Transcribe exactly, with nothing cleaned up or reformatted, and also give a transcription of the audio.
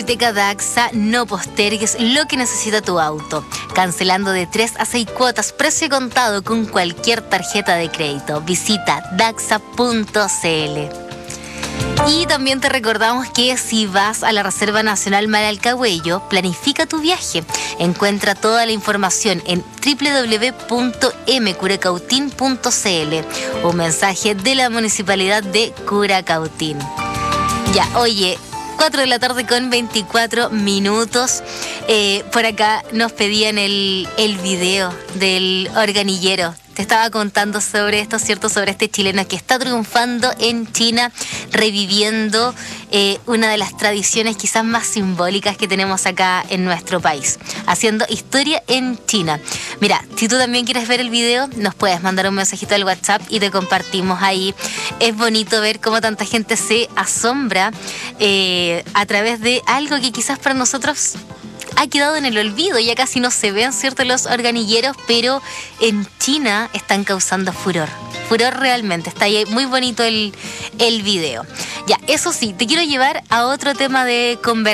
Hipoteca Daxa, no postergues lo que necesita tu auto. Cancelando de tres a seis cuotas, precio contado con cualquier tarjeta de crédito. Visita daxa punto c l. Y también te recordamos que si vas a la Reserva Nacional Maralcahuello, planifica tu viaje. Encuentra toda la información en doble u doble u doble u punto m curacautín punto c l. Un mensaje de la Municipalidad de Curacautín. Ya, oye, cuatro de la tarde con veinticuatro minutos. Eh, por acá nos pedían el, el video del organillero. Te estaba contando sobre esto, ¿cierto? Sobre este chileno que está triunfando en China, reviviendo eh, una de las tradiciones quizás más simbólicas que tenemos acá en nuestro país, haciendo historia en China. Mira, si tú también quieres ver el video, nos puedes mandar un mensajito al WhatsApp y te compartimos ahí. Es bonito ver cómo tanta gente se asombra eh, a través de algo que quizás para nosotros ha quedado en el olvido, ya casi no se ven, ¿cierto?, los organilleros, pero en China están causando furor. Furor realmente, está ahí muy bonito el, el video. Ya, eso sí, te quiero llevar a otro tema de conversación.